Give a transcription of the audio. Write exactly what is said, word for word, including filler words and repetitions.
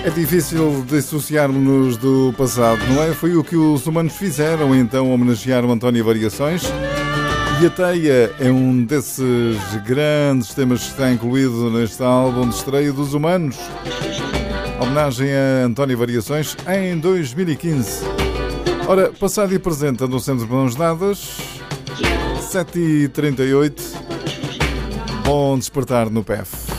É difícil dissociarmos-nos do passado, não é? Foi o que os humanos fizeram, então homenagearam António Variações. E a Teia é um desses grandes temas que está incluído neste álbum de estreia dos Humanos. Homenagem a António Variações em dois mil e quinze. Ora, passado e presente no Centro de Mãos Dadas, sete e trinta e oito. Bom despertar no P E F.